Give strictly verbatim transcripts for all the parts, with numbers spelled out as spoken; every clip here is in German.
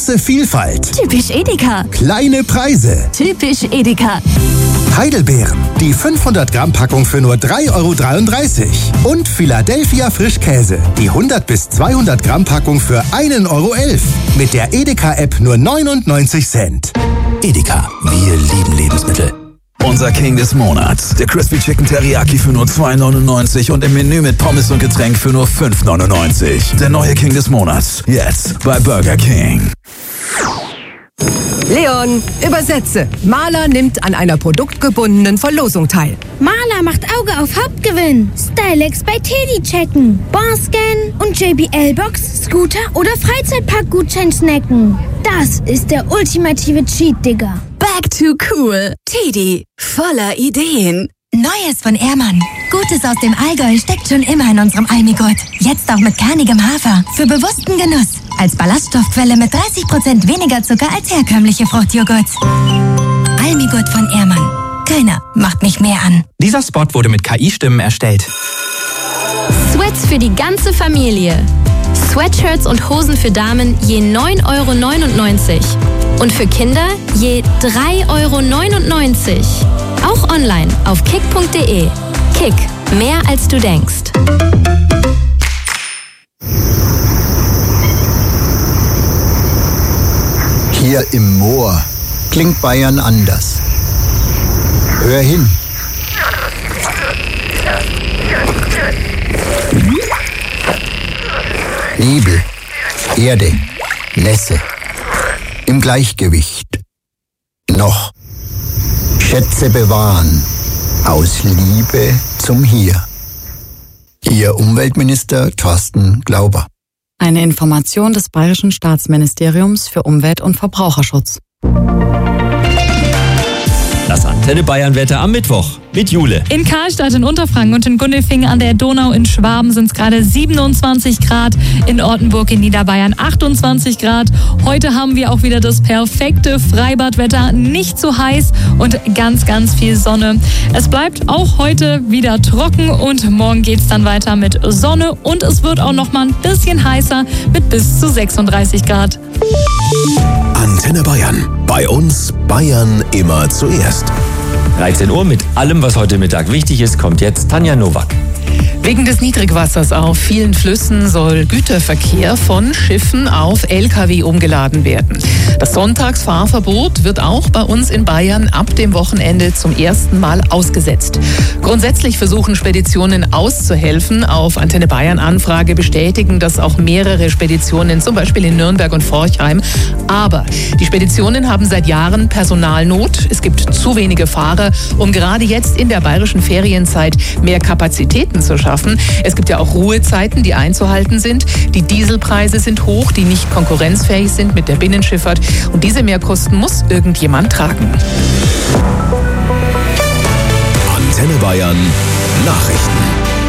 Große Vielfalt. Typisch Edeka. Kleine Preise. Typisch Edeka. Heidelbeeren. Die fünfhundert Gramm Packung für nur drei Euro dreiunddreißig. Und Philadelphia Frischkäse. Die hundert bis zweihundert Gramm Packung für ein Euro elf. Mit der Edeka-App nur neunundneunzig Cent. Edeka, wir lieben Lebensmittel. Unser King des Monats. Der Crispy Chicken Teriyaki für nur zwei neunundneunzig und im Menü mit Pommes und Getränk für nur fünf neunundneunzig. Der neue King des Monats. Jetzt bei Burger King. Leon, übersetze. Maler nimmt an einer produktgebundenen Verlosung teil. Maler macht Auge auf Hauptgewinn. Stylex bei Teddy checken. Barscan und J B L-Box, Scooter oder Freizeitpark-Gutschein snacken. Das ist der ultimative Cheat, Digga. Back to cool. Teddy, voller Ideen. Neues von Ehrmann. Gutes aus dem Allgäu steckt schon immer in unserem Almigurt. Jetzt auch mit kernigem Hafer. Für bewussten Genuss. Als Ballaststoffquelle mit dreißig Prozent weniger Zucker als herkömmliche Fruchtjoghurts. Almigurt von Ehrmann. Keiner macht mich mehr an. Dieser Spot wurde mit K I-Stimmen erstellt. Sweats für die ganze Familie. Sweatshirts und Hosen für Damen je neun Euro neunundneunzig. Und für Kinder je drei Euro neunundneunzig. Auch online auf kick punkt de. Kick, mehr als du denkst. Hier im Moor klingt Bayern anders. Hör hin. Nebel, Erde, Nässe. Im Gleichgewicht. Noch. Schätze bewahren. Aus Liebe zum Hier. Ihr Umweltminister Thorsten Glauber. Eine Information des Bayerischen Staatsministeriums für Umwelt und Verbraucherschutz. Das Antenne Bayern Wetter am Mittwoch mit Jule. In Karlstadt in Unterfranken und in Gundelfingen an der Donau in Schwaben sind es gerade siebenundzwanzig Grad. In Ortenburg in Niederbayern achtundzwanzig Grad. Heute haben wir auch wieder das perfekte Freibadwetter. Nicht zu heiß und ganz, ganz viel Sonne. Es bleibt auch heute wieder trocken und morgen geht es dann weiter mit Sonne. Und es wird auch noch mal ein bisschen heißer mit bis zu sechsunddreißig Grad. Antenne Bayern. Bei uns Bayern immer zuerst. dreizehn Uhr mit allem, was heute Mittag wichtig ist, kommt jetzt Tanja Nowak. Wegen des Niedrigwassers auf vielen Flüssen soll Güterverkehr von Schiffen auf L K W umgeladen werden. Das Sonntagsfahrverbot wird auch bei uns in Bayern ab dem Wochenende zum ersten Mal ausgesetzt. Grundsätzlich versuchen Speditionen auszuhelfen. Auf Antenne Bayern Anfrage bestätigen das auch mehrere Speditionen, zum Beispiel in Nürnberg und Forchheim. Aber die Speditionen haben seit Jahren Personalnot. Es gibt zu wenige Fahrer, um gerade jetzt in der bayerischen Ferienzeit mehr Kapazitäten zu schaffen. Es gibt ja auch Ruhezeiten, die einzuhalten sind. Die Dieselpreise sind hoch, die nicht konkurrenzfähig sind mit der Binnenschifffahrt. Und diese Mehrkosten muss irgendjemand tragen. Antenne Bayern Nachrichten.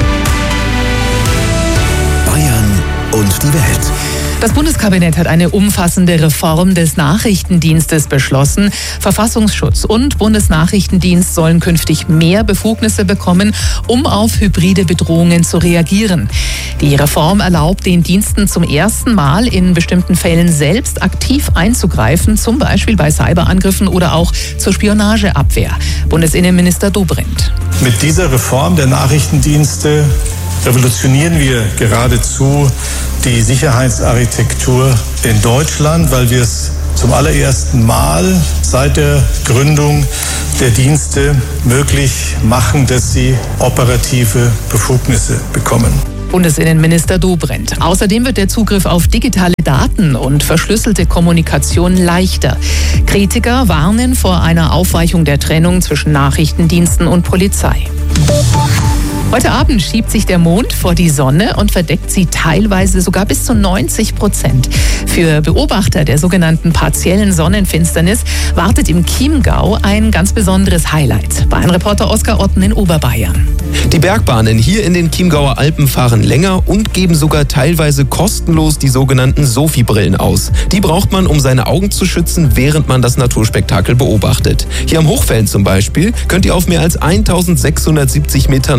Bayern und die Welt. Das Bundeskabinett hat eine umfassende Reform des Nachrichtendienstes beschlossen. Verfassungsschutz und Bundesnachrichtendienst sollen künftig mehr Befugnisse bekommen, um auf hybride Bedrohungen zu reagieren. Die Reform erlaubt den Diensten zum ersten Mal in bestimmten Fällen selbst aktiv einzugreifen, zum Beispiel bei Cyberangriffen oder auch zur Spionageabwehr. Bundesinnenminister Dobrindt. Mit dieser Reform der Nachrichtendienste revolutionieren wir geradezu die Sicherheitsarchitektur in Deutschland, weil wir es zum allerersten Mal seit der Gründung der Dienste möglich machen, dass sie operative Befugnisse bekommen. Bundesinnenminister Dobrindt. Außerdem wird der Zugriff auf digitale Daten und verschlüsselte Kommunikation leichter. Kritiker warnen vor einer Aufweichung der Trennung zwischen Nachrichtendiensten und Polizei. Heute Abend schiebt sich der Mond vor die Sonne und verdeckt sie teilweise sogar bis zu neunzig Prozent. Für Beobachter der sogenannten partiellen Sonnenfinsternis wartet im Chiemgau ein ganz besonderes Highlight. Bayern-Reporter Oskar Otten in Oberbayern. Die Bergbahnen hier in den Chiemgauer Alpen fahren länger und geben sogar teilweise kostenlos die sogenannten Sophie-Brillen aus. Die braucht man, um seine Augen zu schützen, während man das Naturspektakel beobachtet. Hier am Hochfällen zum Beispiel könnt ihr auf mehr als eintausendsechshundertsiebzig Metern Höhe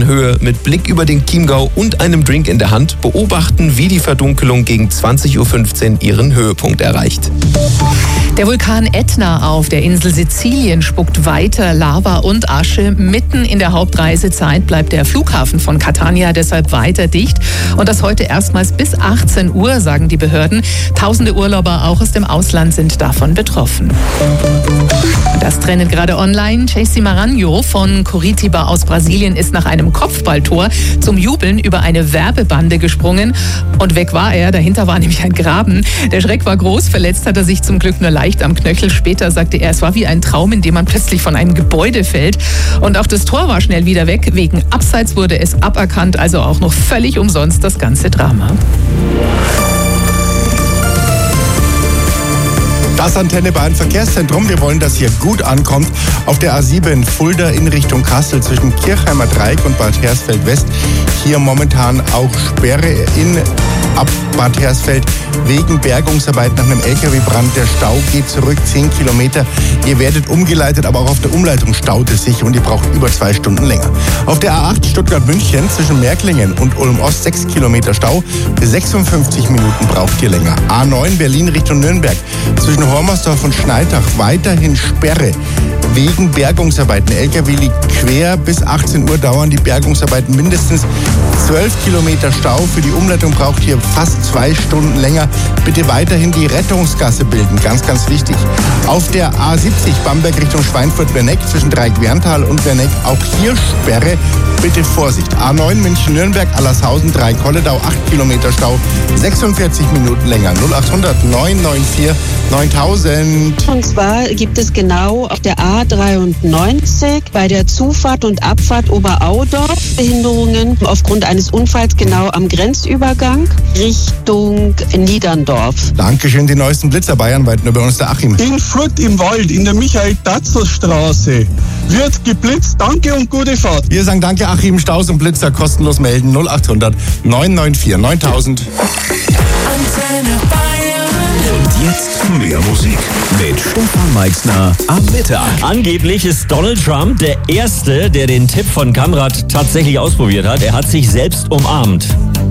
mit Blick über den Chiemgau und einem Drink in der Hand beobachten, wie die Verdunkelung gegen zwanzig Uhr fünfzehn ihren Höhepunkt erreicht. Der Vulkan Ätna auf der Insel Sizilien spuckt weiter Lava und Asche. Mitten in der Hauptreisezeit bleibt der Flughafen von Catania deshalb weiter dicht. Und das heute erstmals bis achtzehn Uhr, sagen die Behörden. Tausende Urlauber auch aus dem Ausland sind davon betroffen. Das trendet gerade online. Chasey Maranhão von Curitiba aus Brasilien ist nach einem Kopfballtor zum Jubeln über eine Werbebande gesprungen. Und weg war er. Dahinter war nämlich ein Graben. Der Schreck war groß. Verletzt hat er sich zum Glück nur leicht am Knöchel. Später sagte er, es war wie ein Traum, in dem man plötzlich von einem Gebäude fällt. Und auch das Tor war schnell wieder weg. Wegen Abseits wurde es aberkannt. Also auch noch völlig umsonst das ganze Drama. Das Antenne Bayern Verkehrszentrum. Wir wollen, dass hier gut ankommt. Auf der A sieben Fulda in Richtung Kassel zwischen Kirchheimer Dreieck und Bad Hersfeld West. Hier momentan auch Sperre in ab Bad Hersfeld wegen Bergungsarbeit nach einem L K W-Brand. Der Stau geht zurück, zehn Kilometer. Ihr werdet umgeleitet, aber auch auf der Umleitung staut es sich und ihr braucht über zwei Stunden länger. Auf der A acht Stuttgart-München zwischen Märklingen und Ulm-Ost sechs Kilometer Stau. sechsundfünfzig Minuten braucht ihr länger. A neun Berlin Richtung Nürnberg zwischen Hormersdorf und Schneidach weiterhin Sperre wegen Bergungsarbeiten. L K W liegt quer. Bis achtzehn Uhr dauern die Bergungsarbeiten mindestens zwölf Kilometer Stau. Für die Umleitung braucht ihr fast zwei Stunden länger. Bitte weiterhin die Rettungsgasse bilden. Ganz, ganz wichtig. Auf der A siebzig Bamberg Richtung Schweinfurt-Werneck zwischen Dreieck-Werntal und Werneck auch hier Sperre. Bitte Vorsicht. A neun München-Nürnberg, Allershausen, Dreieck-Holledau, acht Kilometer Stau, sechsundvierzig Minuten länger. null acht hundert neun neun vier neuntausend. Und zwar gibt es genau auf der A dreiundneunzig bei der Zufahrt und Abfahrt Oberaudorf Behinderungen aufgrund eines Unfalls genau am Grenzübergang Richtung Niederndorf. Dankeschön, die neuesten Blitzer bayernweit. Nur bei uns der Achim. In Fürth im Wald, in der Michael-Datzler-Straße wird geblitzt. Danke und gute Fahrt. Wir sagen danke, Achim. Staus und Blitzer kostenlos melden. null acht hundert neun neun vier neuntausend. Antenne Bayern. Und jetzt mehr Musik mit Stefan Meixner am Mittag. Angeblich ist Donald Trump der Erste, der den Tipp von Kamrat tatsächlich ausprobiert hat. Er hat sich selbst umarmt.